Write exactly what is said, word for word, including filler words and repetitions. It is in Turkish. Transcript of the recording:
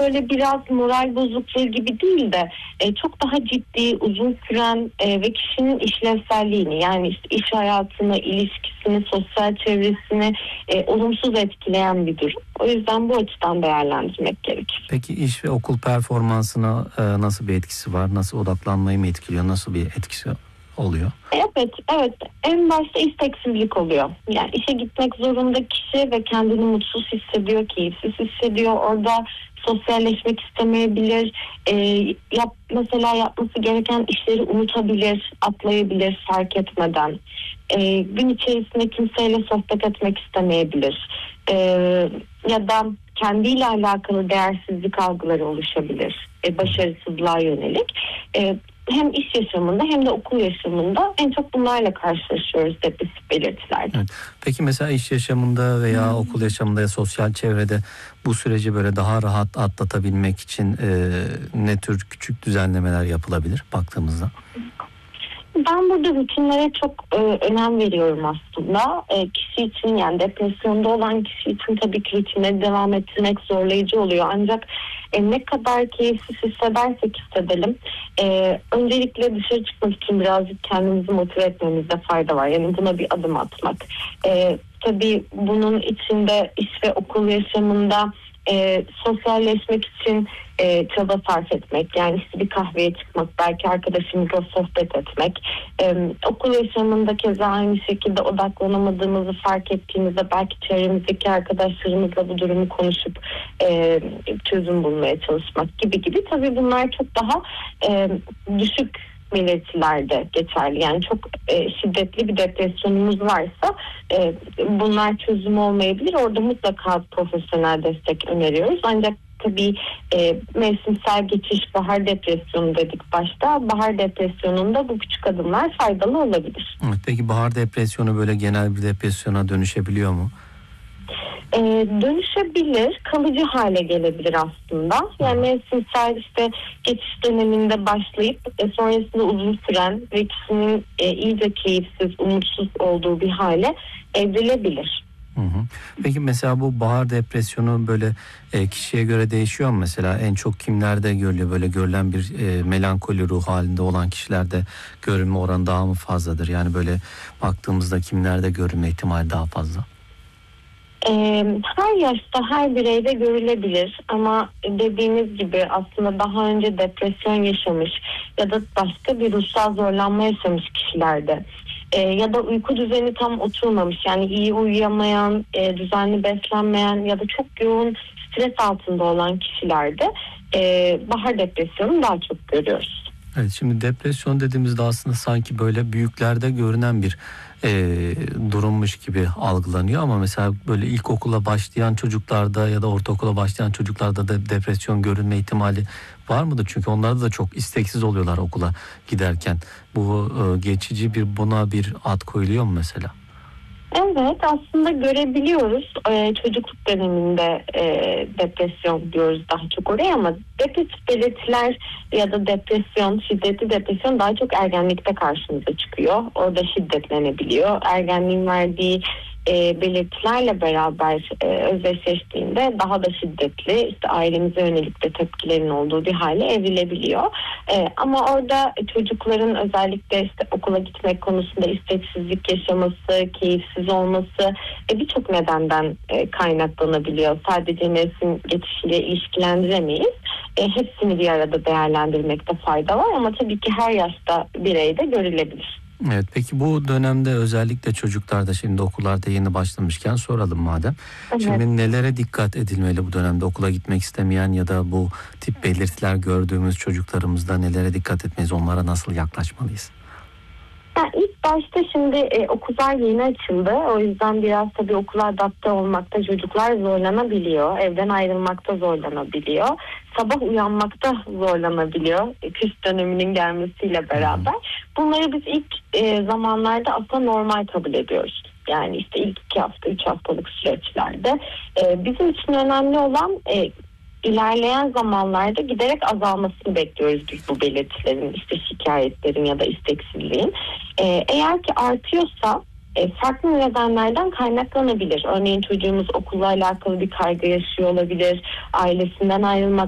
böyle biraz moral bozukluğu gibi değil de e, çok daha ciddi, uzun süren e, ve kişinin işlevselliğini, yani işte iş hayatını, ilişkisini, sosyal çevresini e, olumsuz etkileyen bir durum. O yüzden bu açıdan değerlendirmek gerekir. Peki iş ve okul performansına e, nasıl bir etkisi var? Nasıl odaklanmayı mı etkiliyor? Nasıl bir etkisi oluyor? Evet, evet. En başta isteksizlik oluyor. Yani işe gitmek zorunda kişi ve kendini mutsuz hissediyor, keyifsiz hissediyor. Orada sosyalleşmek istemeyebilir. Ee, yap, mesela yapması gereken işleri unutabilir, atlayabilir fark etmeden. Ee, gün içerisinde kimseyle sohbet etmek istemeyebilir. Ee, ya da kendiyle alakalı değersizlik algıları oluşabilir. Ee, başarısızlığa yönelik. Ee, Hem iş yaşamında hem de okul yaşamında en çok bunlarla karşılaşıyoruz depresif belirtilerde. Evet. Peki mesela iş yaşamında veya hmm. okul yaşamında ya sosyal çevrede bu süreci böyle daha rahat atlatabilmek için e, ne tür küçük düzenlemeler yapılabilir baktığımızda? Ben burada rutinlere çok e, önem veriyorum aslında. E, kişi için, yani depresyonda olan kişi için tabii ki rutinleri devam ettirmek zorlayıcı oluyor. Ancak e, ne kadar keyifsiz hissedersek hissedelim, e, öncelikle dışarı çıkmak için birazcık kendimizi motive etmemizde fayda var. Yani buna bir adım atmak. E, tabii bunun içinde iş ve okul yaşamında E, sosyalleşmek için e, çaba sarf etmek, yani işte bir kahveye çıkmak, belki arkadaşımızla sohbet etmek, e, okul yaşamında keza aynı şekilde odaklanamadığımızı fark ettiğimizde belki çevremizdeki arkadaşlarımızla bu durumu konuşup e, çözüm bulmaya çalışmak gibi gibi. Tabii bunlar çok daha e, düşük belirtilerde geçerli. Yani çok e, şiddetli bir depresyonumuz varsa e, bunlar çözüm olmayabilir. Orada mutlaka profesyonel destek öneriyoruz. Ancak tabii e, mevsimsel geçiş, bahar depresyonu dedik başta. Bahar depresyonunda bu küçük adımlar faydalı olabilir. Evet, peki bahar depresyonu böyle genel bir depresyona dönüşebiliyor mu? Ee, dönüşebilir, kalıcı hale gelebilir aslında. Yani mevsimsel işte geçiş döneminde başlayıp e, sonrasında uzun süren ve kişinin e, iyice keyifsiz, umutsuz olduğu bir hale evrilebilir. Hı hı. Peki mesela bu bahar depresyonu böyle e, kişiye göre değişiyor mu? Mesela en çok kimlerde görülüyor? Böyle görülen bir e, melankoli ruh halinde olan kişilerde görülme oranı daha mı fazladır? Yani böyle baktığımızda kimlerde görülme ihtimali daha fazla? Her yaşta, her bireyde görülebilir ama dediğiniz gibi aslında daha önce depresyon yaşamış ya da başka bir ruhsal zorlanma yaşamış kişilerde ya da uyku düzeni tam oturmamış, yani iyi uyuyamayan, düzenli beslenmeyen ya da çok yoğun stres altında olan kişilerde bahar depresyonu daha çok görüyoruz. Evet, şimdi depresyon dediğimizde aslında sanki böyle büyüklerde görünen bir e, durummuş gibi algılanıyor ama mesela böyle ilkokula başlayan çocuklarda ya da ortaokula başlayan çocuklarda da depresyon görünme ihtimali var mıdır? Çünkü onlarda da çok isteksiz oluyorlar okula giderken. Bu e, geçici bir buna bir ad koyuluyor mu mesela? Evet, aslında görebiliyoruz. Ee, çocukluk döneminde e, depresyon diyoruz daha çok oraya ama depresif belirtiler ya da depresyon, şiddetli depresyon daha çok ergenlikte karşımıza çıkıyor. Orada şiddetlenebiliyor. Ergenliğin verdiği e, belirtilerle beraber e, özdeşleştiğinde daha da şiddetli, işte ailemize yönelik de tepkilerin olduğu bir hale evrilebiliyor. E, ama orada çocukların özellikle işte okula gitmek konusunda isteksizlik yaşaması, keyifsiz olması e, birçok nedenden e, kaynaklanabiliyor. Sadece mevsim geçişiyle ilişkilendiremeyiz. E, hepsini bir arada değerlendirmekte fayda var ama tabii ki her yaşta bireyde görülebilir. Evet, peki bu dönemde özellikle çocuklarda, şimdi okullarda yeni başlamışken soralım madem. Evet. Şimdi nelere dikkat edilmeli bu dönemde okula gitmek istemeyen ya da bu tip belirtiler gördüğümüz çocuklarımızda nelere dikkat etmeliyiz, onlara nasıl yaklaşmalıyız? Yani ilk başta şimdi e, okullar yeni açıldı. O yüzden biraz tabii okula adapte olmakta çocuklar zorlanabiliyor. Evden ayrılmakta zorlanabiliyor. Sabah uyanmakta zorlanabiliyor. E, kış döneminin gelmesiyle beraber. Bunları biz ilk e, zamanlarda aslında normal kabul ediyoruz. Yani işte ilk iki hafta, üç haftalık süreçlerde. E, bizim için önemli olan e, ilerleyen zamanlarda giderek azalmasını bekliyoruz biz bu belirtilerin, işte şikayetlerin ya da isteksizliğin. Ee, eğer ki artıyorsa e, farklı nedenlerden kaynaklanabilir. Örneğin çocuğumuz okulla alakalı bir kaygı yaşıyor olabilir, ailesinden ayrılmak